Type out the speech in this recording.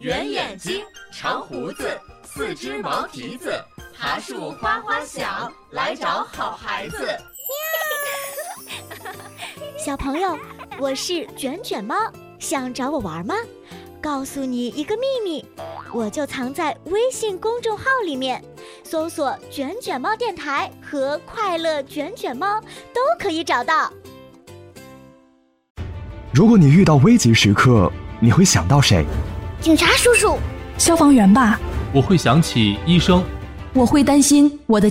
圆眼睛，长胡子，4只毛蹄子，爬树哗哗响，来找好孩子。 小朋友，我是卷卷猫，想找我玩吗？告诉你一个秘密，我就藏在微信公众号里面，搜索卷卷猫电台和快乐卷卷猫都可以找到。 如果你遇到危急时刻，你会想到谁？ 警察叔叔。 消防员吧。 我会想起医生。 我会担心我的